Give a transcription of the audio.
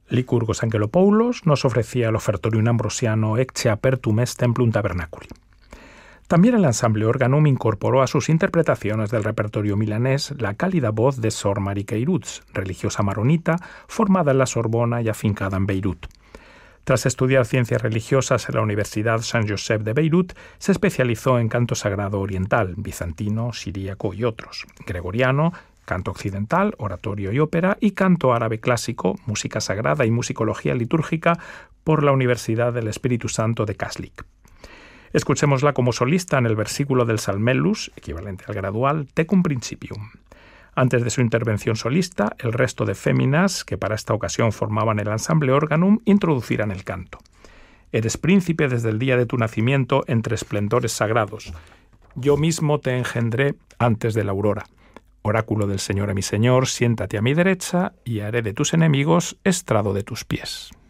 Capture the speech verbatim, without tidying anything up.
Licurgos Angelopoulos nos ofrecía el ofertorium ambrosiano Ecce apertum est templum tabernaculi. También el ensamble Organum incorporó a sus interpretaciones del repertorio milanés la cálida voz de Sor Marie Queirutz, religiosa maronita formada en la Sorbona y afincada en Beirut. Tras estudiar ciencias religiosas en la Universidad Saint-Joseph de Beirut, se especializó en canto sagrado oriental, bizantino, siríaco y otros, gregoriano, canto occidental, oratorio y ópera, y canto árabe clásico, música sagrada y musicología litúrgica por la Universidad del Espíritu Santo de Kaslik. Escuchémosla como solista en el versículo del Salmellus, equivalente al gradual, Tecum Principium. Antes de su intervención solista, el resto de féminas, que para esta ocasión formaban el ensamble Organum, introducirán el canto. Eres príncipe desde el día de tu nacimiento entre esplendores sagrados. Yo mismo te engendré antes de la aurora. Oráculo del Señor a mi Señor, siéntate a mi derecha y haré de tus enemigos estrado de tus pies.